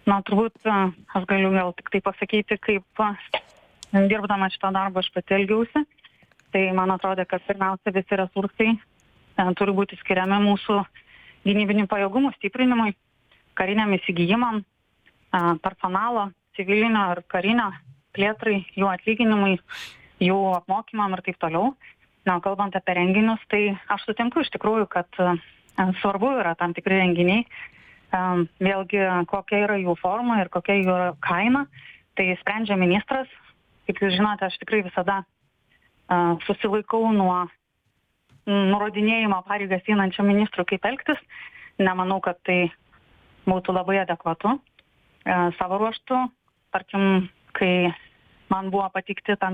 Na, turbūt aš galiu gal tik tai pasakyti, kaip dirbdama šitą darbą aš pati elgiausi. Tai man atrodo, kad pirmiausia visi resursai turi būti skiriami mūsų gynybinių pajėgumų stiprinimui, kariniam įsigijimam, personalo, civilinio ir karinio plėtrai, jų atlyginimui, jų apmokymam ir taip toliau. Na, kalbant apie renginius, tai aš sutinku iš tikrųjų, kad svarbu yra tam tikri renginiai. Vėlgi, kokia yra jų forma ir kokia jų kaina, tai sprendžia ministras. Kaip jūs žinote, aš tikrai visada susilaikau nuo nurodinėjimo pareigas einančio ministrų, kaip elgtis. Nemanau, kad tai būtų labai adekvatu. Savo ruožtu, tarkim, kai man buvo patikti tam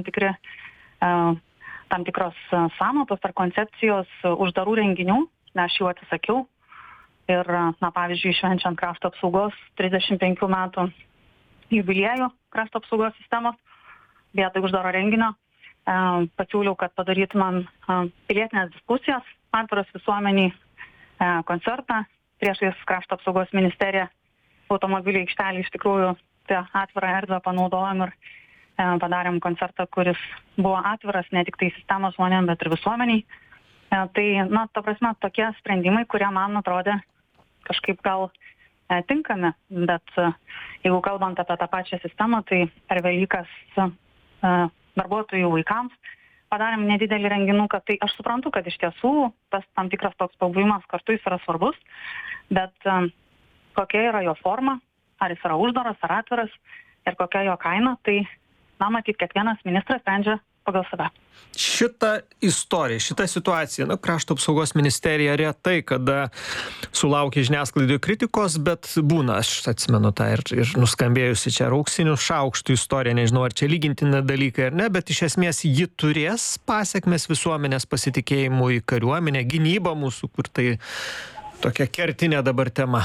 tikros sąmatos ar koncepcijos uždarų renginių, aš jų atsisakiau. Ir, na, pavyzdžiui, švenčiant krašto apsaugos 35 metų jubiliejų krašto apsaugos sistemos, vietoj uždaro renginio, pasiūliau, kad padarytumėm pilietinės diskusijas, atviras visuomeniai koncertą priešais krašto apsaugos ministeriją, automobilių aikštelį iš tikrųjų atvirą erdvę panaudojom ir padarėm koncertą, kuris buvo atviras ne tik tai sistemos žmonėm, bet ir visuomeniai. Tai, na, ta prasme, tokie sprendimai, kurie man atrodė kažkaip gal tinkami, bet jeigu kalbant apie tą pačią sistemą, tai per Velykas darbuotojų vaikams padarėm nedidelį renginuką, tai aš suprantu, kad iš tiesų tas tam tikras toks pabuvimas kartu jis yra svarbus, bet kokia yra jo forma, ar jis yra uždaras, ar atviras ir kokia jo kaina, tai, na, matyt, kiekvienas ministras sprendžia pagal save. Šitą istoriją, šitą situaciją, krašto apsaugos ministerija retai kada sulaukia žiniasklaidoj kritikos, bet būna, aš atsimenu tą ir nuskambėjusi čia auksinių šaukštų istorija, nežinau, ar čia lygintina dalykai ar ne, bet iš esmės ji turės pasekmes visuomenės pasitikėjimui kariuomenė, gynyba mūsų, kur tai tokia kertinė dabar tema.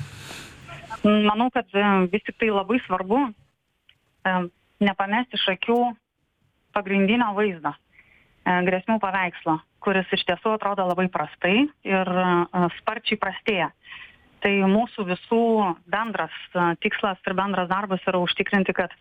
Manau, kad vis tik tai labai svarbu nepamesti iš akių pagrindinio vaizdo, grėsmių paveikslo, kuris iš tiesų atrodo labai prastai ir sparčiai prastėja. Tai mūsų visų bendras tikslas ir bendras darbas yra užtikrinti, kad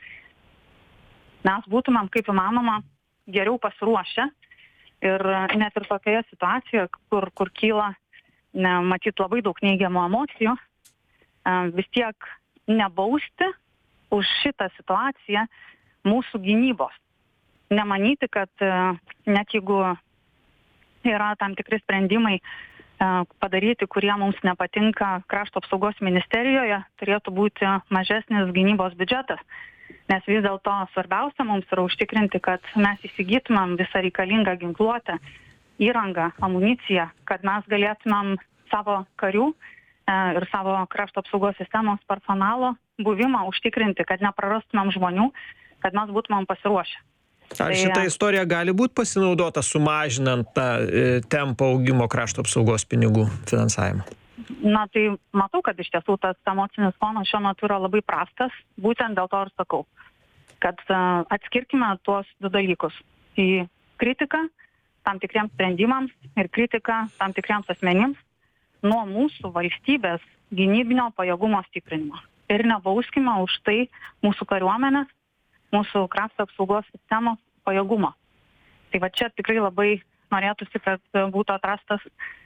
mes būtumėm kaip įmanoma geriau pasiruošę ir net ir tokioje situacijoje, kur kyla matyt labai daug neigiamų emocijų, vis tiek nebausti už šitą situaciją mūsų gynybos. Nemanyti, kad net jeigu yra tam tikri sprendimai padaryti, kurie mums nepatinka krašto apsaugos ministerijoje, turėtų būti mažesnis gynybos biudžetas. Nes vis dėlto svarbiausia mums yra užtikrinti, kad mes įsigytumėm visą reikalingą ginkluotę, įrangą, amuniciją, kad mes galėtumėm savo karių ir savo krašto apsaugos sistemos personalo buvimą užtikrinti, kad neprarastumėm žmonių, kad mes būtumėm pasiruošę. Ar šita istorija gali būti pasinaudota sumažinant tą tempą augimo krašto apsaugos pinigų finansavimą? Na, tai matau, kad iš tiesų tas emocinis fonas šiuo metu yra labai prastas, būtent dėl to ir sakau, kad atskirkime tuos du dalykus į kritiką tam tikriems sprendimams ir kritiką tam tikriems asmenims nuo mūsų valstybės gynybinio pajėgumo stiprinimo. Ir nebauskime už tai mūsų kariuomenės, mūsų krašto apsaugos sistemos pajėgumo. Tai va čia tikrai labai norėtųsi, kad būtų atrastas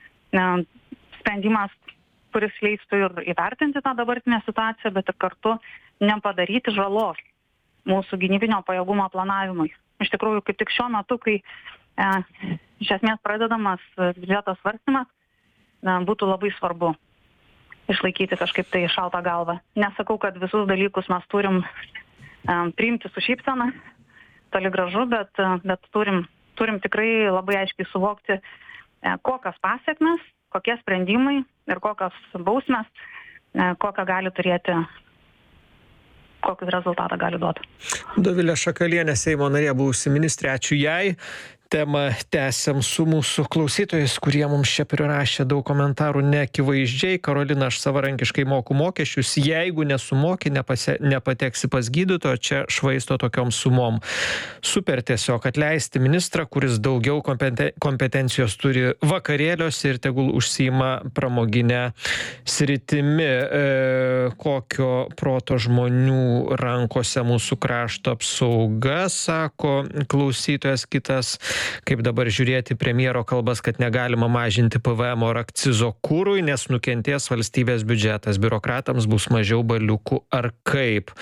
sprendimas, kuris leistų ir įvertinti tą dabartinę situaciją, bet ir kartu nepadaryti žalos mūsų gynybinio pajėgumo planavimui. Iš tikrųjų, kaip tik šiuo metu, kai iš esmės pradedamas biudžeto svarstymas, būtų labai svarbu išlaikyti kažkaip tai šaltą galvą. Nesakau, kad visus dalykus mes turim priimti su šypsena, toli gražu, bet turim tikrai labai aiškiai suvokti, kokios pasekmes, kokie sprendimai ir kokios bausmės, kokią gali turėti, kokį rezultatą gali duoti. Dovilė Šakalienė, Seimo narė, buvusi ministrė, ačiū jai. Temą tęsiam su mūsų klausytojais, kurie mums čia prirašė daug komentarų neakivaizdžiai. Karolina, aš savarankiškai moku mokesčius, jeigu nesumoki, nepateksi pas gydytoją, čia švaisto tokiom sumom. Super tiesiog atleisti ministrą, kuris daugiau kompetencijos turi vakarėliuose ir tegul užsiima pramoginę sritimi. Kokio proto žmonių rankose mūsų krašto apsauga, sako klausytojas kitas. Kaip dabar žiūrėti premjero kalbas, kad negalima mažinti PVM ar akcizo kurui, nes nukentės valstybės biudžetas. Biurokratams bus mažiau baliukų ar kaip.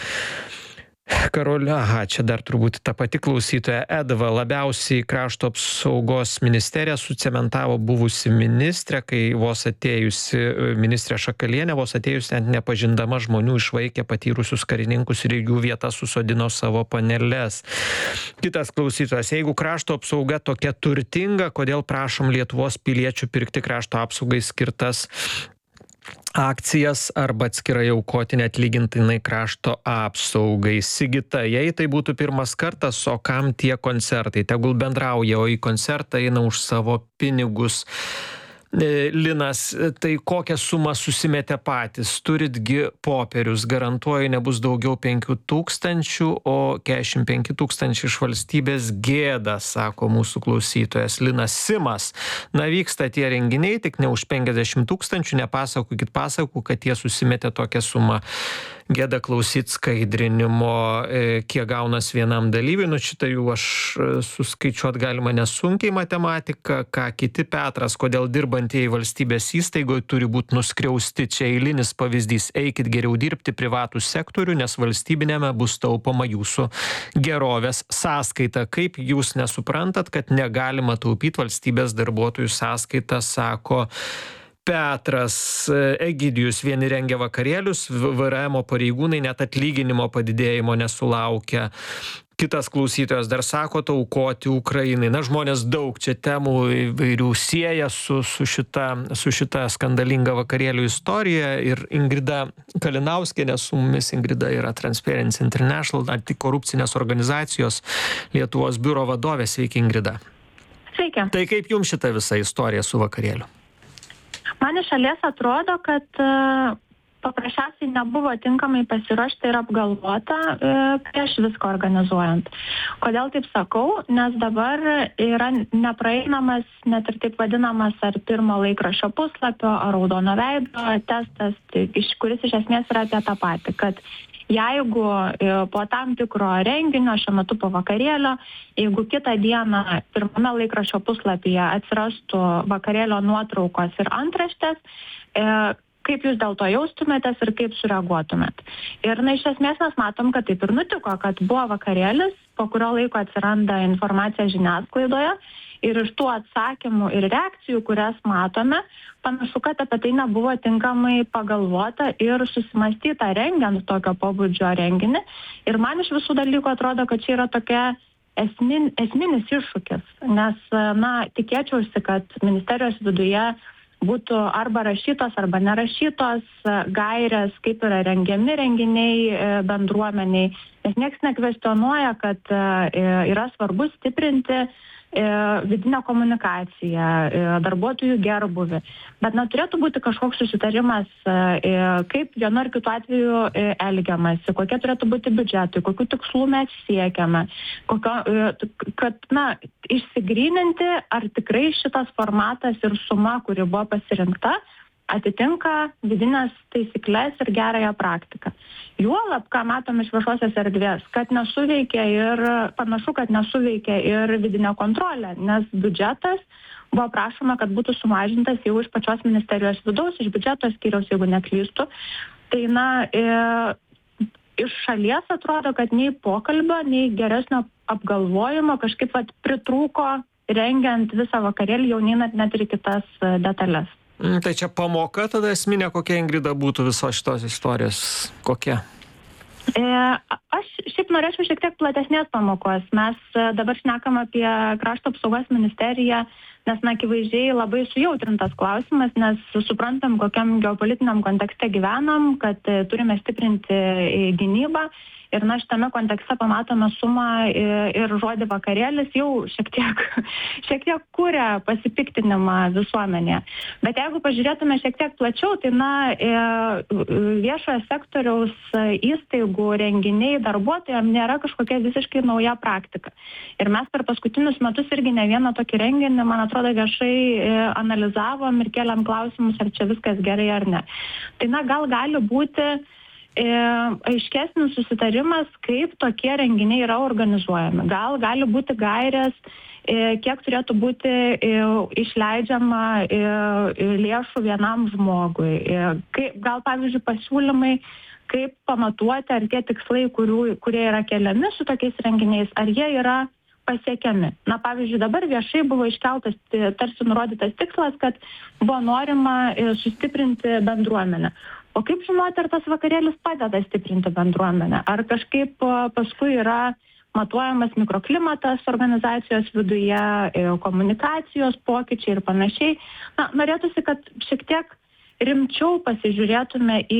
Karolina, čia dar turbūt ta pati klausytoja Edva, labiausiai krašto apsaugos ministerija sucementavo buvusi ministrė, kai vos atėjusi ministrė Šakalienė, vos atėjusi net nepažindama žmonių išvaikė patyrusius karininkus ir jų vietą susodino savo paneles. Kitas klausytojas, jeigu krašto apsauga tokia turtinga, kodėl prašom Lietuvos piliečių pirkti krašto apsaugai skirtas akcijas arba atskirai aukoti neatlygintinai krašto apsaugai. Sigita, jei tai būtų pirmas kartas, o kam tie koncertai? Tegul bendrauja, o į koncertą eina už savo pinigus. Linas, tai kokią sumą susimetė patys? Turitgi popierius, garantuoju, nebus daugiau 5,000, o 45,000 iš valstybės gėda, sako mūsų klausytojas Linas Simas. Na, vyksta tie renginiai, tik ne už 50,000, nepasakokit pasakų, kad jie susimetė tokią sumą. Gėda klausyt skaidrinimo, kiek gaunas vienam dalyviui, nu šitą jų aš suskaičiuot galima nesunkiai matematika, ką kiti Petras, kodėl dirbantieji valstybės įstaigoje turi būti nuskriausti, čia eilinis pavyzdys, eikit geriau dirbti privatų sektorių, nes valstybinėme bus taupoma jūsų gerovės sąskaita. Kaip jūs nesuprantat, kad negalima taupyti valstybės darbuotojų sąskaitą, sako Petras. Egidijus, vieni rengia vakarėlius, VRM pareigūnai net atlyginimo padidėjimo nesulaukia. Kitas klausytojas dar sako, aukoti Ukrainai. Na, žmonės daug čia temų įvairių sieja su šita skandalinga vakarėlių istorija. Ir Ingrida Kalinauskienė su mumis. Ingrida yra Transparency International, antikorupcinės organizacijos Lietuvos biuro vadovė. Sveiki, Ingrida. Sveiki. Tai kaip jums šita visa istorija su vakarėliu? Man iš šalies atrodo, kad paprasčiausiai nebuvo tinkamai pasiruošta ir apgalvota prieš viską organizuojant. Kodėl taip sakau? Nes dabar yra nepraeinamas, net ir taip vadinamas ar pirmo laikraščio puslapio, ar raudono veido testas, kuris iš esmės yra apie tą patį, kad jeigu po tam tikro renginio, šiuo metu po vakarėlio, jeigu kitą dieną pirmame laikraščio puslapyje atsirastų vakarėlio nuotraukos ir antraštės, kaip jūs dėl to jaustumėtės ir kaip sureaguotumėt. Ir iš esmės mes matom, kad taip ir nutiko, kad buvo vakarėlis, po kurio laiko atsiranda informacija žiniasklaidoje ir iš tų atsakymų ir reakcijų, kurias matome, panašu, kad apie tai nebuvo tinkamai pagalvota ir susimastyta rengiant tokio pobūdžio renginį. Ir man iš visų dalykų atrodo, kad čia yra tokia esminis iššūkis, nes, tikėčiausi, kad ministerijos viduje būtų arba rašytos, arba nerašytos gairės, kaip yra rengiami renginiai bendruomeniai, nes nieks nekvestionuoja, kad yra svarbu stiprinti vidinę komunikaciją, darbuotojų gerbuvį. Bet turėtų būti kažkoks susitarimas, kaip vienu ar kitu atveju elgiamasi, kokie turėtų būti biudžetai, kokių tikslų mes siekiame, kad išsigryninti, ar tikrai šitas formatas ir suma, kuri buvo pasirinkta, atitinka vidinės taisyklės ir gerąją praktiką. Juolab, ką matom iš viešosios erdvės, kad nesuveikia ir panašu, kad nesuveikia ir vidinė kontrolė, nes biudžetas buvo prašoma, kad būtų sumažintas jau iš pačios ministerijos vidaus, iš biudžeto skyriaus, jeigu neklystu. Tai iš šalies atrodo, kad nei pokalbio, nei geresnio apgalvojimo kažkaip pritrūko rengiant visą vakarėlį, jau neinant net ir kitas detalės. Tai čia pamoka tada esminė, kokia, Ingrida, būtų visos šitos istorijos? Kokia? Aš šiaip norėčiau šiek tiek platesnės pamokos. Mes dabar šnekam apie krašto apsaugos ministeriją nes akivaizdžiai labai sujautrintas klausimas, nes suprantam, kokiam geopolitiniam kontekste gyvenam, kad turime stiprinti gynybą. Ir šitame kontekste pamatome sumą ir žodį vakarėlis jau šiek tiek kuria pasipiktinimą visuomenėje. Bet jeigu pažiūrėtume šiek tiek plačiau, tai viešojo sektoriaus įstaigų renginiai darbuotojams nėra kažkokia visiškai nauja praktika. Ir mes per paskutinius metus irgi ne vieną tokį renginį, man atrodo, viešai analizavom ir kėlėm klausimus, ar čia viskas gerai ar ne. Tai gal gali būti aiškesnis susitarimas, kaip tokie renginiai yra organizuojami. Gal gali būti gairės, kiek turėtų būti išleidžiama lėšų vienam žmogui. Gal, pavyzdžiui, pasiūlymai, kaip pamatuoti, ar tie tikslai, kurie yra keliami su tokiais renginiais, ar jie yra pasiekiami. Pavyzdžiui, dabar viešai buvo iškeltas, tarsi nurodytas tikslas, kad buvo norima sustiprinti bendruomenę. O kaip žinoti, ar tas vakarėlis padeda stiprinti bendruomenę? Ar kažkaip paskui yra matuojamas mikroklimatas organizacijos viduje, komunikacijos pokyčiai ir panašiai? Norėtųsi, kad šiek tiek rimčiau pasižiūrėtume į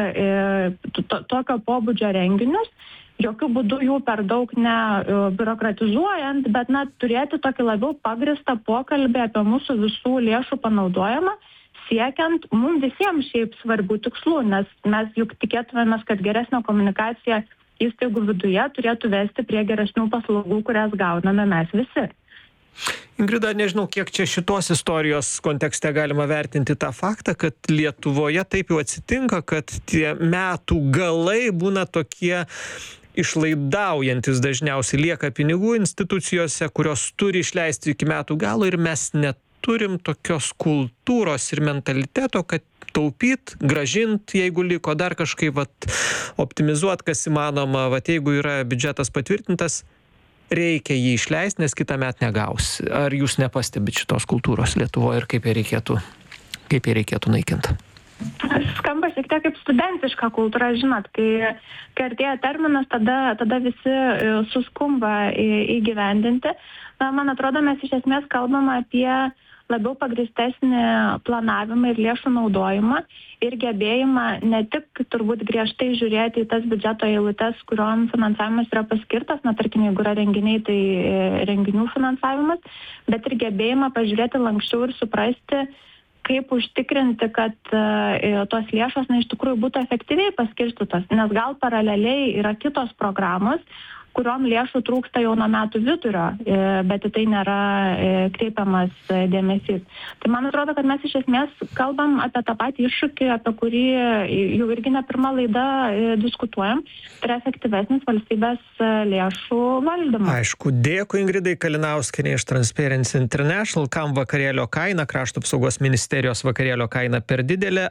tokio pobūdžio renginius, jokių būdų jų per daug nebiurokratizuojant, bet turėti tokį labiau pagristą pokalbį apie mūsų visų lėšų panaudojimą, siekiant mums visiems šiaip svarbių tikslų, nes mes juk tikėtumėmės, kad geresnė komunikacija įstaigų viduje turėtų vesti prie geresnių paslaugų, kurias gauname mes visi. Ingrida, nežinau, kiek čia šitos istorijos kontekste galima vertinti tą faktą, kad Lietuvoje taip jau atsitinka, kad tie metų galai būna tokie išlaidaujantis, dažniausiai lieka pinigų institucijose, kurios turi išleisti iki metų galo ir mes neturim tokios kultūros ir mentaliteto, kad taupyt, grąžint, jeigu liko dar kažkaip optimizuot, kas įmanoma, jeigu yra biudžetas patvirtintas, reikia jį išleisti, nes kitą metą negaus. Ar jūs nepastebit šitos kultūros Lietuvoje ir kaip ją reikėtų naikinti? Skamba šiek tiek kaip studentiška kultūra, žinot, kai artėja terminas, tada visi suskumba įgyvendinti. Man atrodo, mes iš esmės kalbame apie labiau pagristesnį planavimą ir lėšų naudojimą ir gebėjimą ne tik turbūt griežtai žiūrėti į tas biudžeto eilutes, kuriom finansavimas yra paskirtas, tarkim, jeigu yra renginiai, tai renginių finansavimas, bet ir gebėjimą pažiūrėti lanksčiau ir suprasti, kaip užtikrinti, kad tos lėšos iš tikrųjų būtų efektyviai paskirstytos, nes gal paraleliai yra kitos programos, kuriom lėšų trūksta jau nuo metų vidurio, bet į tai nėra kreipiamas dėmesys. Tai man atrodo, kad mes iš esmės kalbam apie tą patį iššūkį, apie kurį jau irgi ne pirmą laidą diskutuojam, tai yra efektyvesnis valstybės lėšų valdymas. Aišku, dėkui Ingridai Kalinauskienei iš Transparency International, kam vakarėlio kaina, Krašto apsaugos ministerijos vakarėlio kaina per didelė,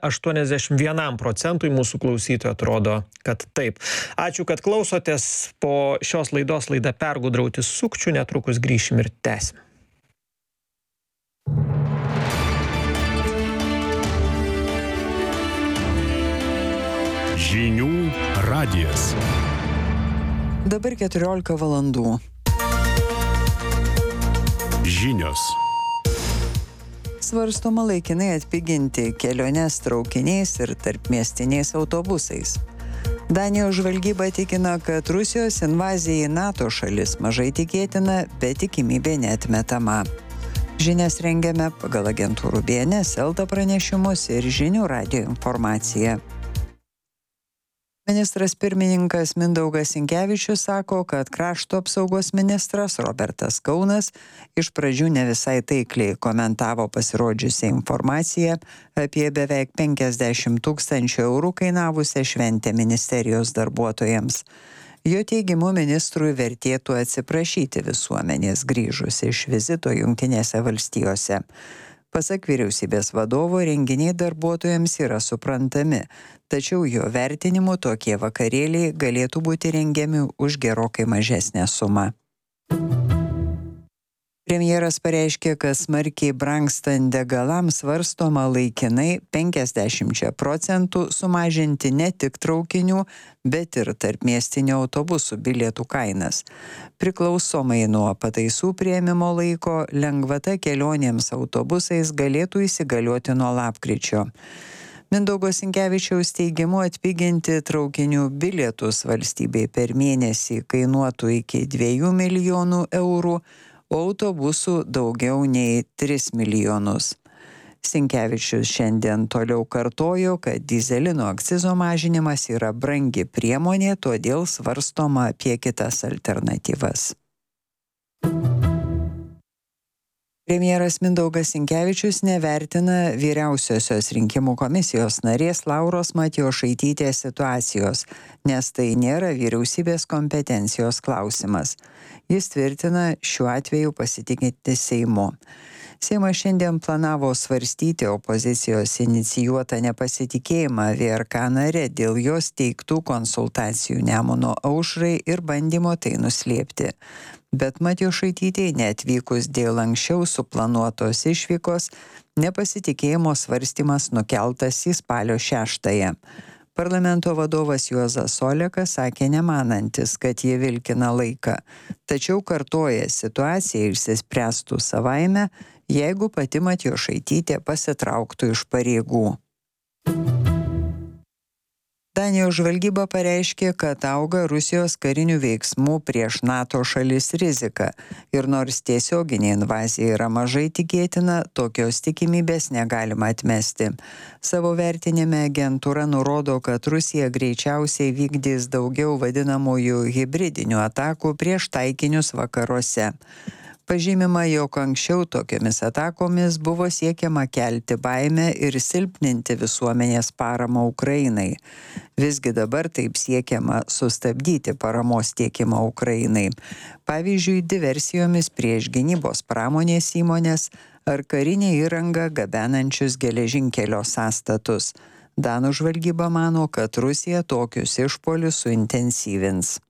81% mūsų klausytojų atrodo, kad taip. Ačiū, kad klausotės. Po šios laidos laida Pergudrauti sukčių, netrukus grįšim ir tęsim. Žinių radijas. Dabar 14 valandų. Žinios. Svarstoma laikinai atpiginti keliones traukiniais ir tarpmiestiniais autobusais. Danijos žvalgyba tikina, kad Rusijos invazija į NATO šalis mažai tikėtina, bet tikimybė neatmetama. Žinias rengiame pagal agentūrų BNS, Elta pranešimus ir Žinių radijo informaciją. Ministras pirmininkas Mindaugas Sinkevičius sako, kad krašto apsaugos ministras Robertas Kaunas iš pradžių ne visai taikliai komentavo pasirodžiusią informaciją apie beveik 50 000 eurų kainavusią šventę ministerijos darbuotojams. Jo teigimu, ministrui vertėtų atsiprašyti visuomenės grįžus iš vizito Jungtinėse valstijose. Pasak vyriausybės vadovo, renginiai darbuotojams yra suprantami, tačiau jo vertinimu tokie vakarėliai galėtų būti rengiami už gerokai mažesnę sumą. Premjeras pareiškė, kad smarkiai brangstant degalams svarstoma laikinai 50% sumažinti ne tik traukinių, bet ir tarpmiestinio autobusų bilietų kainas. Priklausomai nuo pataisų priėmimo laiko, lengvata kelionėms autobusais galėtų įsigalioti nuo lapkričio. Mindaugo Sinkevičiaus teigimu atpiginti traukinių bilietus valstybei per mėnesį kainuotų iki 2 milijonų eurų, o autobusų daugiau nei 3 milijonus. Sinkevičius šiandien toliau kartojo, kad dyzelino akcizo mažinimas yra brangi priemonė, todėl svarstoma apie kitas alternatyvas. Premjeras Mindaugas Sinkevičius nevertina Vyriausiosios rinkimų komisijos narės Lauros Matjošaitytės situacijos, nes tai nėra vyriausybės kompetencijos klausimas. Jis tvirtina šiuo atveju pasitikinti Seimu. Seimas šiandien planavo svarstyti opozicijos inicijuotą nepasitikėjimą VRK nare dėl jos teiktų konsultacijų Nemuno aušrai ir bandymo tai nuslėpti. Bet Matjošaitytei neatvykus dėl anksčiau suplanuotos išvykos, nepasitikėjimo svarstymas nukeltas į spalio 6. Parlamento vadovas Juozas Olekas sakė nemanantis, kad jie vilkina laiką, tačiau kartoja situaciją išsispręstų savaime, jeigu pati Matjošaitytė pasitrauktų iš pareigų. Danijos žvalgyba pareiškė, kad auga Rusijos karinių veiksmų prieš NATO šalis rizika ir nors tiesioginė invazija yra mažai tikėtina, tokios tikimybės negalima atmesti. Savo vertinime agentūra nurodo, kad Rusija greičiausiai vykdys daugiau vadinamųjų hibridinių atakų prieš taikinius vakaruose. Pažymima, jog anksčiau tokiomis atakomis buvo siekiama kelti baimę ir silpninti visuomenės paramą Ukrainai. Visgi dabar taip siekiama sustabdyti paramos tiekimą Ukrainai. Pavyzdžiui, diversijomis prieš gynybos pramonės įmonės ar karinę įrangą gabenančius geležinkelio sąstatus. Danų žvalgyba mano, kad Rusija tokius išpuolius suintensyvins.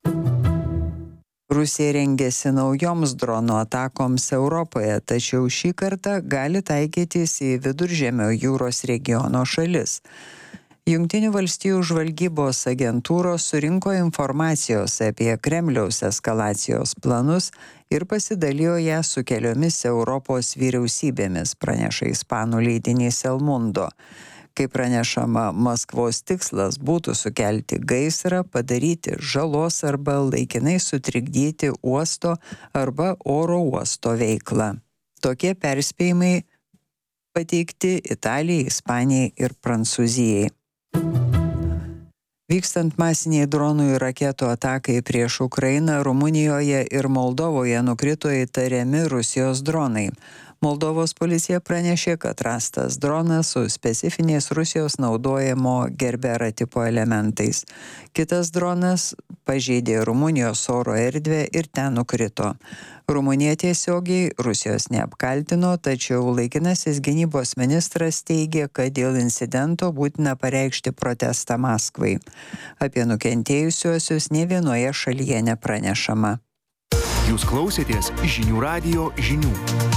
Rusija rengiasi naujoms dronų atakoms Europoje, tačiau šį kartą gali taikytis į Viduržemio jūros regiono šalis. Jungtinių valstijų žvalgybos agentūros surinko informacijos apie Kremliaus eskalacijos planus ir pasidalijo ją su keliomis Europos vyriausybėmis, praneša ispanų leidinys El Mundo. Kaip pranešama, Maskvos tikslas būtų sukelti gaisrą, padaryti žalos arba laikinai sutrikdyti uosto arba oro uosto veiklą. Tokie perspėjimai pateikti Italijai, Ispanijai ir Prancūzijai. Vykstant masiniai dronų ir raketų atakai prieš Ukrainą, Rumunijoje ir Moldovoje nukrito įtariami Rusijos dronai. Moldovos policija pranešė, kad rastas dronas su specifiniais Rusijos naudojamo Gerbera tipo elementais. Kitas dronas pažeidė Rumunijos oro erdvę ir ten nukrito. Rumunija tiesiogiai Rusijos neapkaltino, tačiau laikinasis gynybos ministras teigė, kad dėl incidento būtina pareikšti protestą Maskvai. Apie nukentėjusiuosius nė vienoje šalyje nepranešama. Jūs klausėtės Žinių radijo žinių.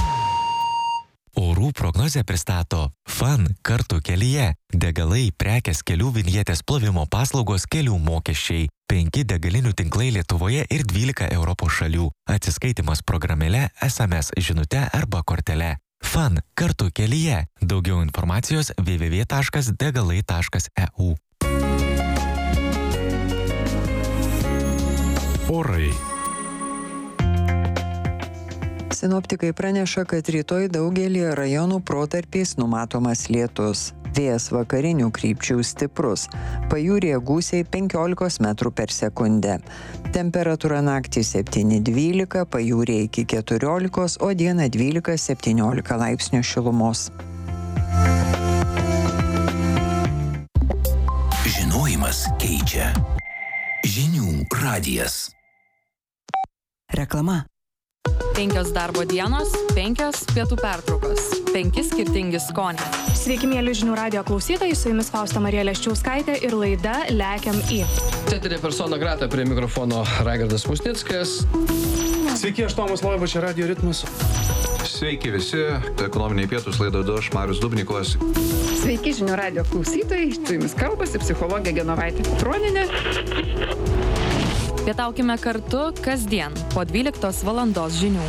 Orų prognozę pristato FAN kartu kelyje. Degalai, prekės, kelių vinjetės plovimo paslaugos, kelių mokesčiai. 5 degalinių tinklai Lietuvoje ir 12 Europos šalių. Atsiskaitimas programėle, SMS žinute arba kortele. FAN kartu kelyje. Daugiau informacijos www.degalai.eu. Orai. Sinoptikai praneša, kad rytoj daugelį rajonų protarpiais numatomas lietus. Vėjas vakarinių krypčių stiprus. Pajūryje gūsiai 15 metrų per sekundę. Temperatūra naktį 7-12, pajūryje iki 14, o dieną 12-17 laipsnių šilumos. Žinojimas keičia. Žinių radijas. Reklama. 5 darbo dienos, 5 pietų pertraukos, 5 skirtingi skoniai. Sveiki, mėly Žinių radijo klausytojai, su jumis Fausta Marija Leščiauskaitė ir laida Lekiam į. Teatrė persona grata, prie mikrofono Raigardas Musnickas. Sveiki, aš Tomas Loiba, čia Radio Ritmas. Sveiki visi, ekonominiai pietus laidą vedu aš, Marius Dubnikovas. Sveiki žinių radio klausytojai, su jumis kalbasi psichologė Genovaitė Petronienė. Pietaukime kartu kasdien po 12 valandos žinių.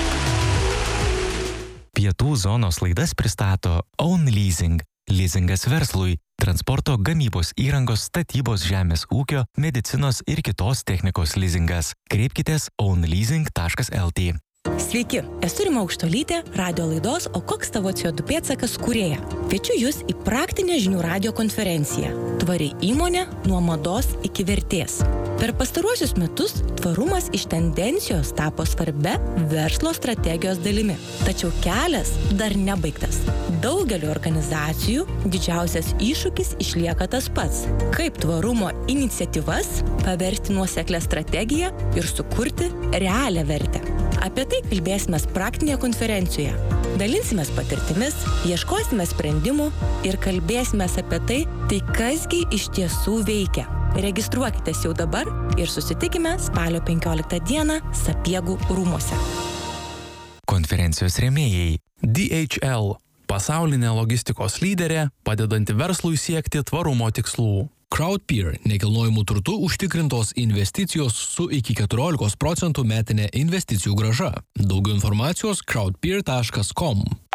Pietų zonos laidas pristato Own Leasing. Leasingas verslui, transporto, gamybos įrangos, statybos, žemės ūkio, medicinos ir kitos technikos leasingas. Kreipkitės ownleasing.lt. Sveiki, esu Rima Aukštolytė, radio laidos O koks tavo CO2 pėdsakas kūrėja. Kviečiu jūs į praktinę žinių radio konferenciją. Tvari įmonė nuo mados iki vertės. Per pastaruosius metus tvarumas iš tendencijos tapo svarbia verslo strategijos dalimi. Tačiau kelias dar nebaigtas. Daugeliu organizacijų didžiausias iššūkis išlieka tas pats. Kaip tvarumo iniciatyvas paversti nuoseklią strategiją ir sukurti realią vertę. Apie tai kalbėsime praktinėje konferencijoje. Dalinsimės patirtimis, ieškosime sprendimų ir kalbėsime apie tai kasgi iš tiesų veikia. Registruokitės jau dabar ir susitikime spalio 15 dieną Sapiegų rūmuose. Konferencijos rėmėjai. DHL – pasaulinė logistikos lyderė, padedanti verslui siekti tvarumo tikslų. Crowdpeer – nekilnojamų turtų užtikrintos investicijos su iki 14% metinė investicijų grąža. Daugiau informacijos crowdpeer.com.